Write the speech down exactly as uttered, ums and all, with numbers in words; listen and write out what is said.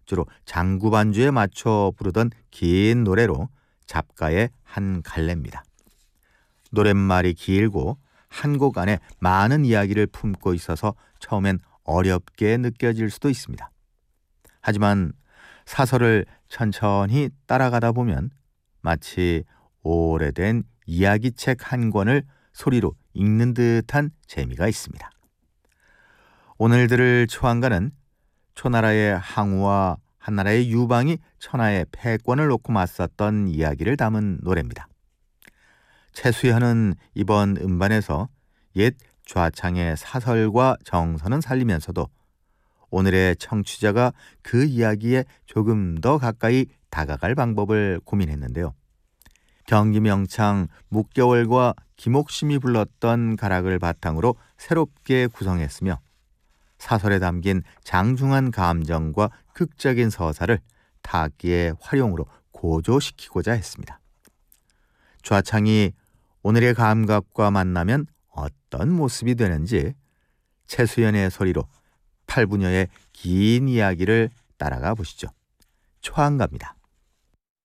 주로 장구 반주에 맞춰 부르던 긴 노래로 잡가의 한 갈래입니다. 노랫말이 길고 한 곡 안에 많은 이야기를 품고 있어서 처음엔 어렵게 느껴질 수도 있습니다. 하지만 사설을 천천히 따라가다 보면 마치 오래된 이야기책 한 권을 소리로 읽는 듯한 재미가 있습니다. 오늘 들을 초안가는 초나라의 항우와 한나라의 유방이 천하의 패권을 놓고 맞섰던 이야기를 담은 노래입니다. 최수연은 이번 음반에서 옛 좌창의 사설과 정서는 살리면서도 오늘의 청취자가 그 이야기에 조금 더 가까이 다가갈 방법을 고민했는데요. 경기 명창 묵겨월과 김옥심이 불렀던 가락을 바탕으로 새롭게 구성했으며 사설에 담긴 장중한 감정과 극적인 서사를 타악기의 활용으로 고조시키고자 했습니다. 좌창이 오늘의 감각과 만나면 어떤 모습이 되는지 최수연의 소리로 팔 분여의 긴 이야기를 따라가 보시죠. 초안가입니다.